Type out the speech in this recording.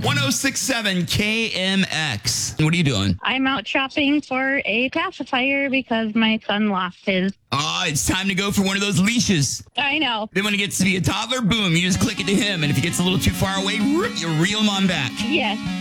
1067 KMX. What are you doing? I'm out shopping for a pacifier because my son lost his. It's time to go for one of those leashes. I know. Then when he gets to be a toddler, boom, you just click it to him. And if he gets a little too far away, you reel him on back. Yes.